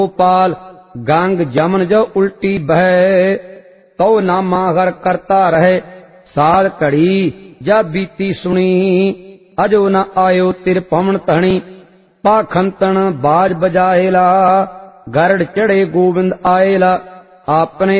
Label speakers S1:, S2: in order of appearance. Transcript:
S1: गोपाल गंग जमन जो उल्टी बह, तो नामा हर करता रहे साध घड़ी जा बीती सुनी। अजो न आयो तिर पवन तहणी पाखंतन बाज बजाएला, गरड़ चढ़े गोविंद आएला। आपने